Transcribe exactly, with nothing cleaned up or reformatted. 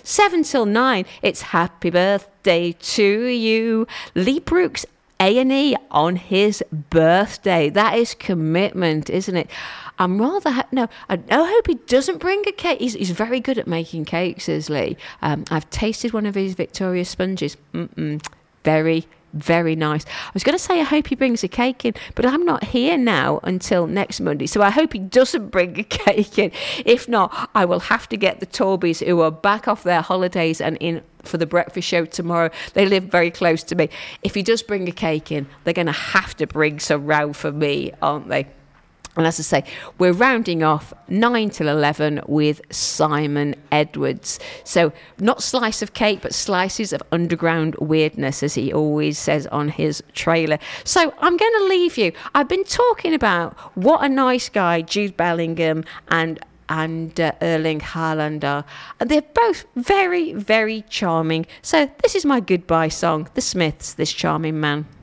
seven till nine, it's Happy Birthday to You. Lee Brooks, A and E on his birthday. That is commitment, isn't it? I'm rather... Ha- no, I, I hope he doesn't bring a cake. He's, he's very good at making cakes, is Lee. Um, I've tasted one of his Victoria sponges. Mm-mm. Very, very nice. I was going to say I hope he brings a cake in, but I'm not here now until next Monday, so I hope he doesn't bring a cake in. If not, I will have to get the Torbys, who are back off their holidays and in for the breakfast show tomorrow. They live very close to me. If he does bring a cake in, they're going to have to bring some round for me, aren't they? And as I say, we're rounding off nine till eleven with Simon Edwards. So not slice of cake, but slices of underground weirdness, as he always says on his trailer. So I'm going to leave you. I've been talking about what a nice guy Jude Bellingham and and uh, Erling Haaland are. They're both very, very charming. So this is my goodbye song, The Smiths, This Charming Man.